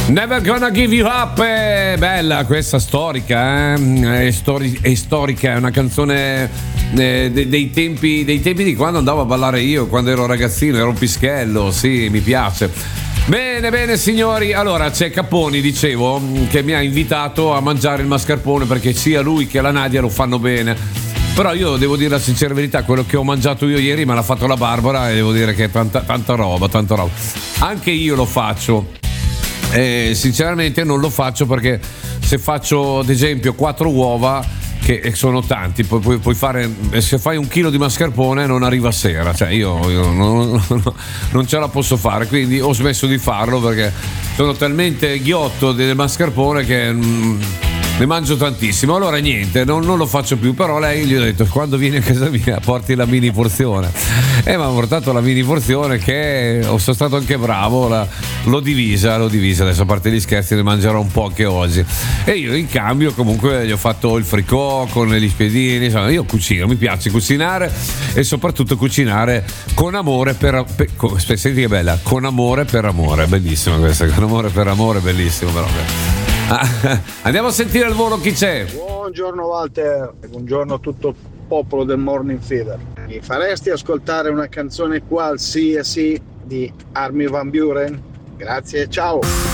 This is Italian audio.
Never Gonna Give You Up, è bella questa, storica, è storica, è una canzone dei tempi di quando andavo a ballare io, quando ero ragazzino, ero un pischello, sì, mi piace. Bene signori, allora c'è Caponi, dicevo, che mi ha invitato a mangiare il mascarpone perché sia lui che la Nadia lo fanno bene. Però io devo dire la sincera verità, quello che ho mangiato io ieri me l'ha fatto la Barbara e devo dire che è tanta roba. Anche io lo faccio. Sinceramente non lo faccio perché se faccio ad esempio 4 uova, che sono tanti, puoi fare, se fai 1 chilo di mascarpone non arriva a sera, cioè io non ce la posso fare, quindi ho smesso di farlo perché sono talmente ghiotto del mascarpone che ne mangio tantissimo. Allora niente, non lo faccio più. Però lei, gli ho detto, quando vieni a casa mia porti la mini porzione, e mi ha portato la mini porzione, che sono stato anche bravo, l'ho divisa. Adesso, a parte gli scherzi, ne mangerò un po' anche oggi, e io in cambio comunque gli ho fatto il fricò con gli spiedini. Insomma, io cucino, mi piace cucinare, e soprattutto cucinare con amore senti che bella, con amore per amore, bellissima questa, con amore per amore, bellissimo però. Andiamo a sentire al volo chi c'è. Buongiorno Walter, buongiorno a tutto il popolo del Morning Fever. Mi faresti ascoltare una canzone qualsiasi di Armin van Buuren? Grazie, ciao.